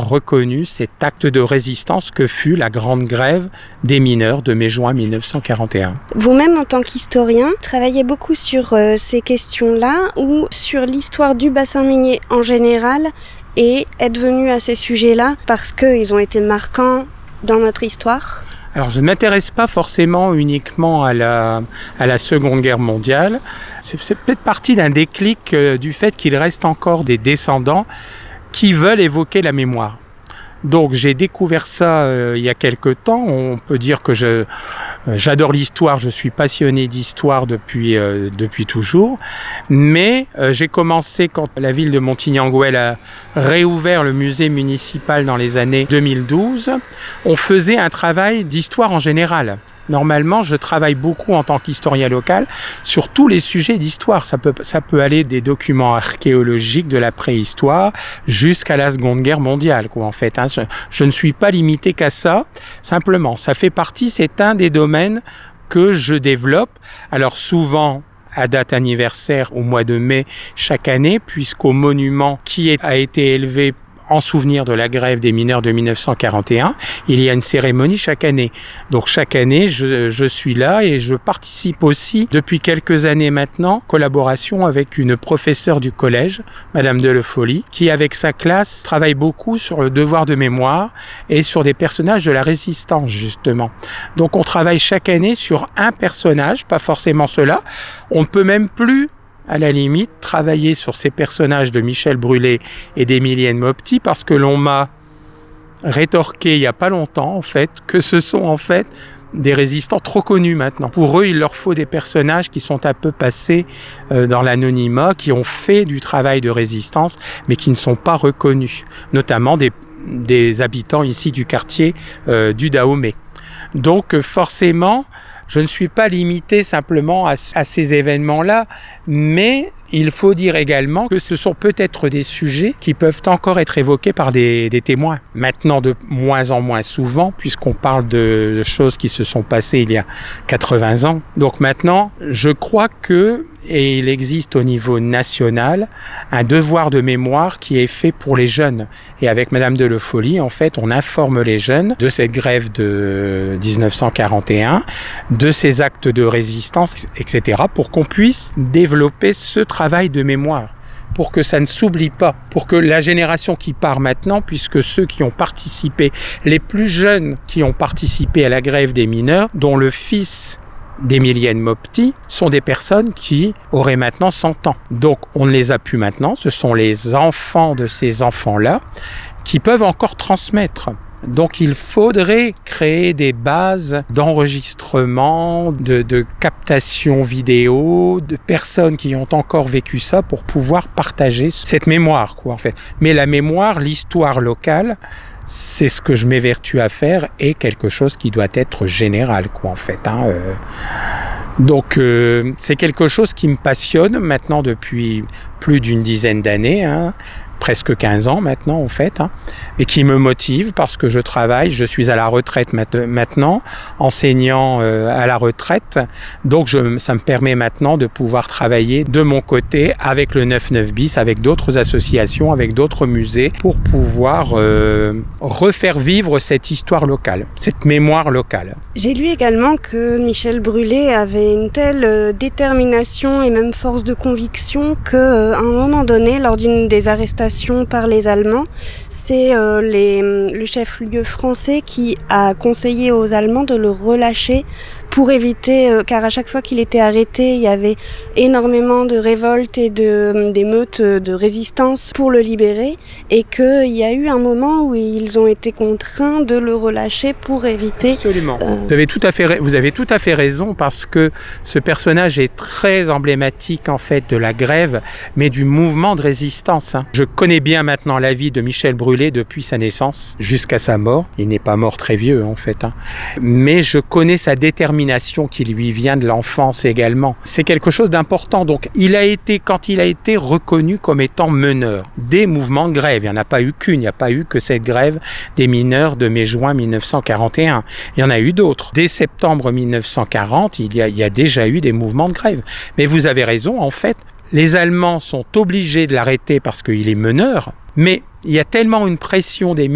reconnu cet acte de résistance que fut la grande grève des mineurs de mai-juin 1941. Vous-même, en tant qu'historien, travaillez beaucoup sur ces questions-là ou sur l'histoire du bassin minier en général et êtes venu à ces sujets-là parce qu'ils ont été marquants dans notre histoire ? Alors, je ne m'intéresse pas forcément uniquement à la Seconde Guerre mondiale. C'est peut-être partie d'un déclic du fait qu'il reste encore des descendants qui veulent évoquer la mémoire. Donc, j'ai découvert ça il y a quelque temps. On peut dire que j'adore l'histoire, je suis passionné d'histoire depuis toujours. Mais j'ai commencé quand la ville de Montigny-en-Gouel a réouvert le musée municipal dans les années 2012. On faisait un travail d'histoire en général. Normalement, je travaille beaucoup en tant qu'historien local sur tous les sujets d'histoire. Ça peut aller des documents archéologiques de la préhistoire jusqu'à la Seconde Guerre mondiale, quoi, en fait. Je ne suis pas limité qu'à ça. Simplement, ça fait partie, c'est un des domaines que je développe. Alors souvent, à date anniversaire au mois de mai chaque année, puisqu'au monument qui a été élevé en souvenir de la grève des mineurs de 1941, il y a une cérémonie chaque année. Donc chaque année, je suis là et je participe aussi depuis quelques années maintenant, collaboration avec une professeure du collège, Madame de Le Folly, qui avec sa classe travaille beaucoup sur le devoir de mémoire et sur des personnages de la résistance justement. Donc on travaille chaque année sur un personnage, pas forcément cela. On ne peut même plus à la limite, travailler sur ces personnages de Michel Brûlé et d'Émilienne Maupetit parce que l'on m'a rétorqué il y a pas longtemps, en fait, que ce sont, en fait, des résistants trop connus maintenant. Pour eux, il leur faut des personnages qui sont un peu passés dans l'anonymat, qui ont fait du travail de résistance, mais qui ne sont pas reconnus, notamment des habitants ici du quartier du Dahomey. Donc, forcément, je ne suis pas limité simplement à ces événements-là, mais il faut dire également que ce sont peut-être des sujets qui peuvent encore être évoqués par des témoins. Maintenant, de moins en moins souvent, puisqu'on parle de choses qui se sont passées il y a 80 ans. Donc maintenant, je crois et il existe au niveau national, un devoir de mémoire qui est fait pour les jeunes. Et avec Madame de Le Folly, en fait, on informe les jeunes de cette grève de 1941, de ces actes de résistance, etc., pour qu'on puisse développer ce travail de mémoire, pour que ça ne s'oublie pas, pour que la génération qui part maintenant, puisque ceux qui ont participé, les plus jeunes qui ont participé à la grève des mineurs, dont le fils d'Émilienne Maupetit, sont des personnes qui auraient maintenant 100 ans. Donc on ne les a plus maintenant, ce sont les enfants de ces enfants-là qui peuvent encore transmettre. Donc il faudrait créer des bases d'enregistrement, de captation vidéo, de personnes qui ont encore vécu ça pour pouvoir partager cette mémoire, quoi, en fait. Mais la mémoire, l'histoire locale, c'est ce que je m'évertue à faire et quelque chose qui doit être général, quoi, en fait. Donc c'est quelque chose qui me passionne maintenant depuis plus d'une dizaine d'années, presque 15 ans maintenant en fait, et qui me motive parce que je travaille, je suis à la retraite maintenant, enseignant à la retraite, donc ça me permet maintenant de pouvoir travailler de mon côté avec le 9-9 bis, avec d'autres associations, avec d'autres musées, pour pouvoir refaire vivre cette histoire locale, cette mémoire locale. J'ai lu également que Michel Brûlé avait une telle détermination et même force de conviction qu'à un moment donné, lors d'une des arrestations par les Allemands, c'est le chef-lieu français qui a conseillé aux Allemands de le relâcher pour éviter, car à chaque fois qu'il était arrêté, il y avait énormément de révoltes et d'émeutes de résistance pour le libérer, et qu'il y a eu un moment où ils ont été contraints de le relâcher pour éviter... Absolument. Vous avez tout à fait raison, parce que ce personnage est très emblématique en fait de la grève, mais du mouvement de résistance. Je connais bien maintenant la vie de Michel Brûlé depuis sa naissance jusqu'à sa mort. Il n'est pas mort très vieux en fait, mais je connais sa détermination qui lui vient de l'enfance également. C'est quelque chose d'important. Donc, quand il a été reconnu comme étant meneur des mouvements de grève, il n'y en a pas eu qu'une, il n'y a pas eu que cette grève des mineurs de mai-juin 1941. Il y en a eu d'autres. Dès septembre 1940, il y a déjà eu des mouvements de grève. Mais vous avez raison, en fait, les Allemands sont obligés de l'arrêter parce qu'il est meneur, mais il y a tellement une pression des